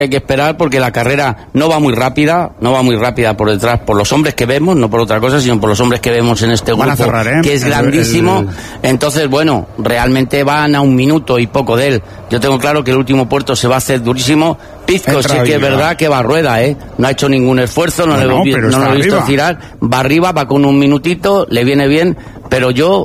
Hay que esperar porque la carrera no va muy rápida por detrás, por los hombres que vemos, no por otra cosa, sino por los hombres que vemos en este grupo, que es grandísimo. Entonces, bueno, realmente van a un minuto y poco de él. Yo tengo claro que el último puerto se va a hacer durísimo. Pizco sí que es verdad que va a rueda, no ha hecho ningún esfuerzo, no lo he visto tirar, va arriba, va con un minutito, le viene bien, pero yo,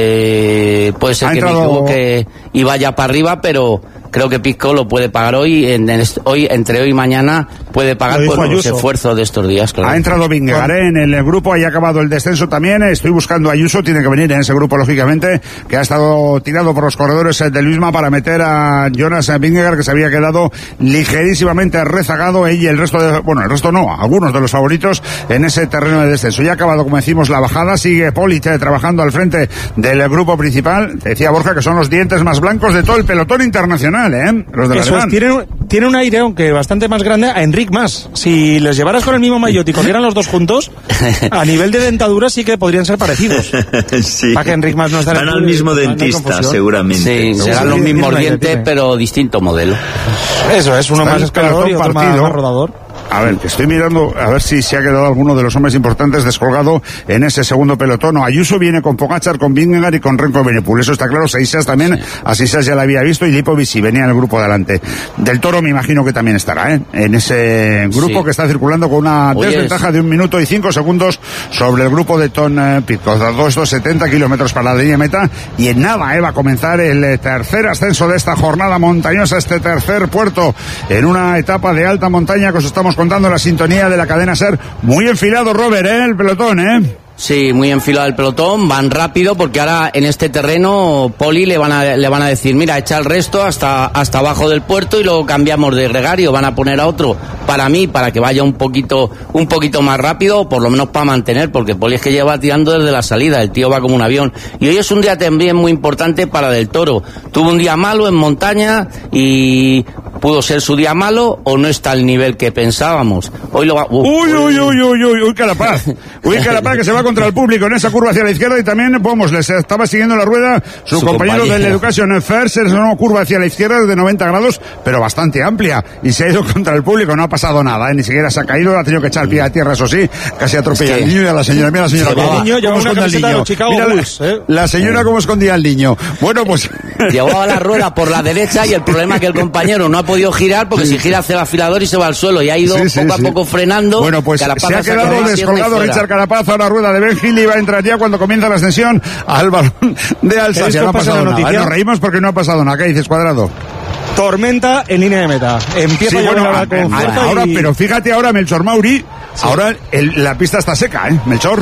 puede ser que me equivoque y vaya para arriba, pero creo que Pizco lo puede pagar hoy, entre hoy y mañana puede pagar por los esfuerzos de estos días. Claro. Ha entrado Vingegaard en el grupo, ahí ha acabado el descenso también. Estoy buscando a Ayuso, tiene que venir en ese grupo lógicamente, que ha estado tirado por los corredores del Visma para meter a Jonas Vingegaard, que se había quedado ligerísimamente rezagado, y el resto algunos de los favoritos en ese terreno de descenso. Ya ha acabado, como decimos, la bajada, sigue Polic trabajando al frente del grupo principal. Decía Borja que son los dientes más blancos de todo el pelotón internacional. Los de Eso es, tiene un aire, aunque bastante más grande, a Enric Mas. Si les llevaras con el mismo maillot y corrieran los dos juntos, a nivel de dentadura sí que podrían ser parecidos. Sí. Para que Enric Mas no estará. Van al mismo dentista, seguramente. Sí, serán los mismos dientes, pero distinto modelo. Eso es, uno más escalador y otro más rodador. A ver, que estoy mirando a ver si se ha quedado alguno de los hombres importantes descolgado en ese segundo pelotón. Ayuso viene con Pogačar, con Vingegaard y con Remco Evenepoel. Eso está claro. Seisas también, a Seisas ya la había visto, y Lipovic sí venía en el grupo delante. Del Toro me imagino que también estará, en ese grupo que está circulando con una desventaja de 1 minuto y 5 segundos sobre el grupo de Tom Pidcock. 270 kilómetros para la línea meta, y en nada va a comenzar el tercer ascenso de esta jornada montañosa, este tercer puerto en una etapa de alta montaña que os estamos contando la sintonía de la cadena SER. Muy enfilado, Robert, el pelotón, Sí, muy enfilado el pelotón, van rápido porque ahora en este terreno Poli le van a decir, mira, echa el resto hasta abajo del puerto y luego cambiamos de gregario, van a poner a otro para que vaya un poquito más rápido, por lo menos para mantener, porque Poli es que lleva tirando desde la salida, el tío va como un avión. Y hoy es un día también muy importante para Del Toro. Tuvo un día malo en montaña y pudo ser su día malo, o no está al nivel que pensábamos. Hoy lo va... Uy, Carapaz. Uy, Carapaz, que se va contra el público en esa curva hacia la izquierda, y también, les estaba siguiendo la rueda su compañero del Education First, es una curva hacia la izquierda de 90 grados, pero bastante amplia, y se ha ido contra el público, no ha pasado nada, ni siquiera se ha caído, ha tenido que echar pie a tierra, eso sí, casi atropella al niño y a la señora. Mira la señora cómo esconde al niño. Mira la señora cómo escondía al niño. Bueno, pues... Llevaba la rueda por la derecha, y el problema es que el compañero no ha podido girar, porque si gira hace el afilador y se va al suelo, y ha ido poco a poco frenando. Bueno, pues Carapaz se ha quedado descolgado Richard Carapaz, ahora rueda de Ben Hill, y va a entrar ya cuando comienza la ascensión al balón de Alsacia. No ha pasado nada. Nos reímos porque no ha pasado nada. ¿Qué dices, Cuadrado? Tormenta en línea de meta. Empieza ahora, pero fíjate ahora, Melchor Mauri, ahora la pista está seca, Melchor.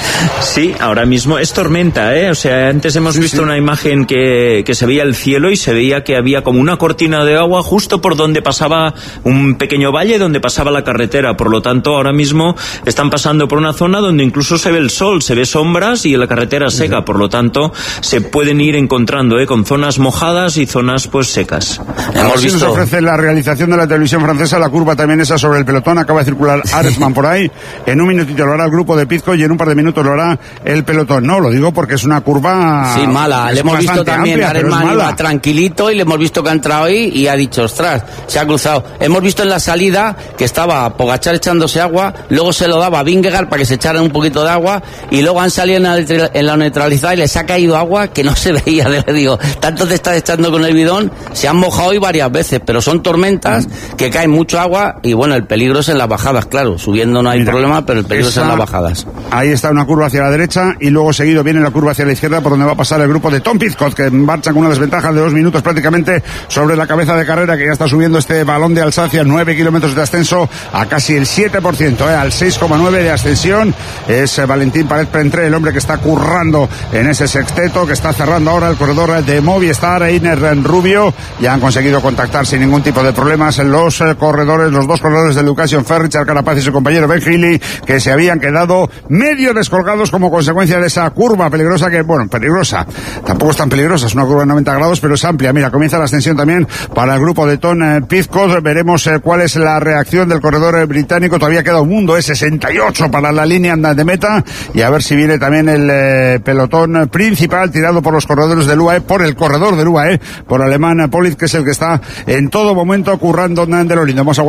Sí, ahora mismo es tormenta, O sea, antes hemos visto una imagen que se veía el cielo y se veía que había como una cortina de agua justo por donde pasaba un pequeño valle donde pasaba la carretera. Por lo tanto, ahora mismo están pasando por una zona donde incluso se ve el sol, se ve sombras y la carretera seca. Por lo tanto, se pueden ir encontrando, con zonas mojadas y zonas pues secas. Hemos visto. Nos ofrece la realización de la televisión francesa, la curva también esa sobre el pelotón, acaba de circular Arensman por ahí, en un minutito lo hará el grupo de Pidcock y en un par de minutos lo hará el pelotón. No, lo digo porque es una curva... Sí, mala, le hemos visto también, Arensman iba tranquilito y le hemos visto que ha entrado ahí y ha dicho, ostras, se ha cruzado. Hemos visto en la salida que estaba Pogačar echándose agua, luego se lo daba a Vingegaard para que se echara un poquito de agua, y luego han salido en la neutralizada y les ha caído agua que no se veía. Le digo, tanto te estás echando con el bidón, se han mojado hoy varias veces, pero son tormentas que caen mucho agua, y bueno, el peligro es en las bajadas, claro, subiendo no hay problema, pero el peligro es en las bajadas. Ahí está una curva hacia la derecha y luego seguido viene la curva hacia la izquierda, por donde va a pasar el grupo de Tom Pidcock, que marcha con una desventaja de 2 minutos prácticamente sobre la cabeza de carrera, que ya está subiendo este balón de Alsacia, 9 kilómetros de ascenso a casi el 7%, al 6,9 de ascensión. Es Valentín Paret-Pentré, el hombre que está currando en ese sexteto, que está cerrando ahora el corredor de Movistar, Einer Rubio. Ya han conseguido contactar sin ningún tipo de problemas los dos corredores del Education First, Richard Carapaz y su compañero Ben Healy, que se habían quedado medio descolgados como consecuencia de esa curva peligrosa, que, bueno, peligrosa, tampoco es tan peligrosa, es una curva de 90 grados, pero es amplia. Mira, comienza la ascensión también para el grupo de Tom Pidcock. Veremos cuál es la reacción del corredor británico. Todavía queda un mundo, 68 para la línea de meta, y a ver si viene también el pelotón principal tirado por los corredores del UAE, por el corredor del UAE, por alemán Polic, que es el que que está en todo momento currando de lo lindo. Hemos